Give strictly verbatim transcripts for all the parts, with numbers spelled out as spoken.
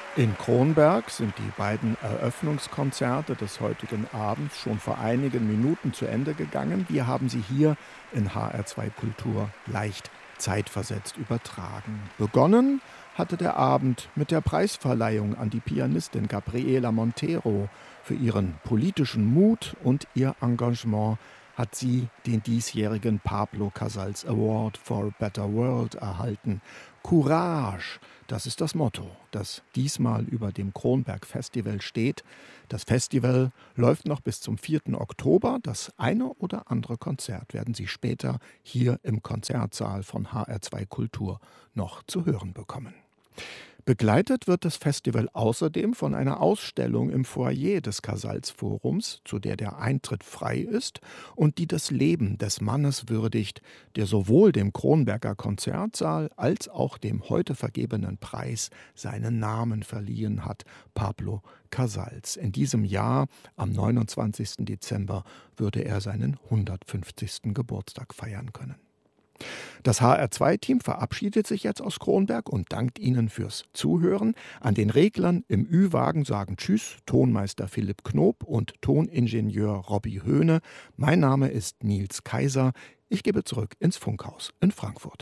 In Kronberg sind die beiden Eröffnungskonzerte des heutigen Abends schon vor einigen Minuten zu Ende gegangen. Wir haben sie hier in H R zwei Kultur leicht zeitversetzt übertragen. Begonnen hatte der Abend mit der Preisverleihung an die Pianistin Gabriela Montero. Für ihren politischen Mut und ihr Engagement hat sie den diesjährigen Pablo Casals Award for a Better World erhalten. Courage, das ist das Motto, das diesmal über dem Kronberg Festival steht. Das Festival läuft noch bis zum vierten Oktober. Das eine oder andere Konzert werden Sie später hier im Konzertsaal von H R zwei Kultur noch zu hören bekommen. Begleitet wird das Festival außerdem von einer Ausstellung im Foyer des Casals-Forums, zu der der Eintritt frei ist und die das Leben des Mannes würdigt, der sowohl dem Kronberger Konzertsaal als auch dem heute vergebenen Preis seinen Namen verliehen hat, Pablo Casals. In diesem Jahr, am neunundzwanzigsten Dezember, würde er seinen hundertfünfzigsten Geburtstag feiern können. Das H R zwei Team verabschiedet sich jetzt aus Kronberg und dankt Ihnen fürs Zuhören. An den Reglern im Ü-Wagen sagen Tschüss Tonmeister Philipp Knob und Toningenieur Robby Höhne. Mein Name ist Nils Kaiser. Ich gebe zurück ins Funkhaus in Frankfurt.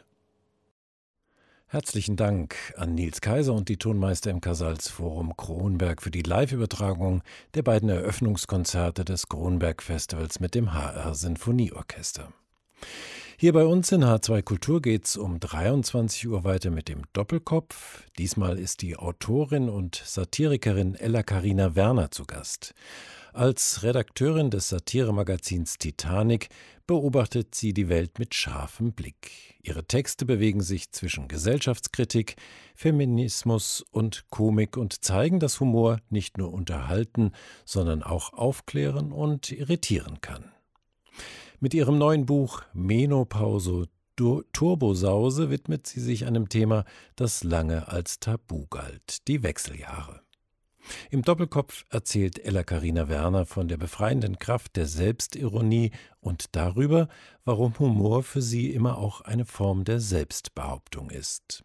Herzlichen Dank an Nils Kaiser und die Tonmeister im Casals-Forum Kronberg für die Live-Übertragung der beiden Eröffnungskonzerte des Kronberg-Festivals mit dem H R-Sinfonieorchester. Hier bei uns in H R zwei Kultur geht's um dreiundzwanzig Uhr weiter mit dem Doppelkopf. Diesmal ist die Autorin und Satirikerin Ella Carina Werner zu Gast. Als Redakteurin des Satiremagazins Titanic beobachtet sie die Welt mit scharfem Blick. Ihre Texte bewegen sich zwischen Gesellschaftskritik, Feminismus und Komik und zeigen, dass Humor nicht nur unterhalten, sondern auch aufklären und irritieren kann. Mit ihrem neuen Buch Menopause Turbosause widmet sie sich einem Thema, das lange als Tabu galt, die Wechseljahre. Im Doppelkopf erzählt Ella Carina Werner von der befreienden Kraft der Selbstironie und darüber, warum Humor für sie immer auch eine Form der Selbstbehauptung ist.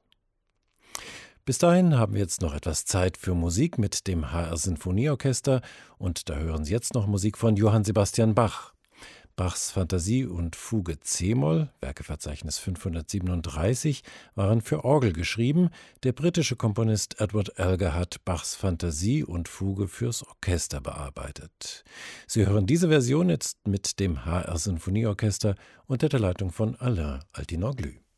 Bis dahin haben wir jetzt noch etwas Zeit für Musik mit dem H R-Sinfonieorchester und da hören Sie jetzt noch Musik von Johann Sebastian Bach. Bachs Fantasie und Fuge c-Moll, Werkeverzeichnis fünfhundertsiebenunddreißig, waren für Orgel geschrieben. Der britische Komponist Edward Elgar hat Bachs Fantasie und Fuge fürs Orchester bearbeitet. Sie hören diese Version jetzt mit dem H R-Sinfonieorchester unter der Leitung von Alain Altinoglu.